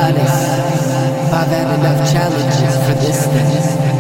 honest. I've had enough challenges for this thing.